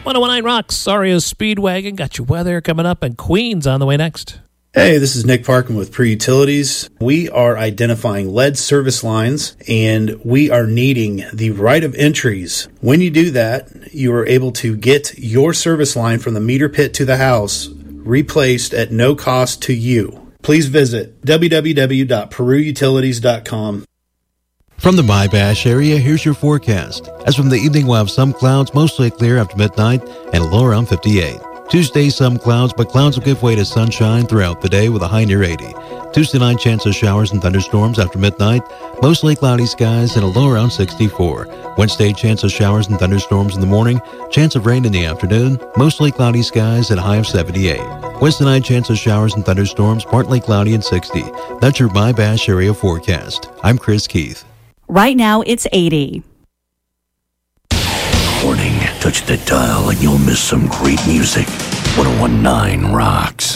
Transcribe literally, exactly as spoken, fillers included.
one oh one nine Rocks, Aria Speedwagon. Got your weather coming up, and Queens on the way next. Hey, this is Nick Parkin with Pre-Utilities. We are identifying lead service lines, and we are needing the right of entries. When you do that, you are able to get your service line from the meter pit to the house replaced at no cost to you. Please visit w w w dot peru utilities dot com. From the Wabash area, here's your forecast. As from the evening, we'll have some clouds, mostly clear after midnight, and a low around fifty-eight. Tuesday, some clouds, but clouds will give way to sunshine throughout the day with a high near eighty. Tuesday night, chance of showers and thunderstorms after midnight, mostly cloudy skies, and a low around sixty-four. Wednesday, chance of showers and thunderstorms in the morning, chance of rain in the afternoon, mostly cloudy skies, and a high of seventy-eight. Wednesday night, chance of showers and thunderstorms, partly cloudy and sixty. That's your Wabash area forecast. I'm Chris Keith. Right now, it's eighty. Warning, touch the dial and you'll miss some great music. one oh one nine Rocks.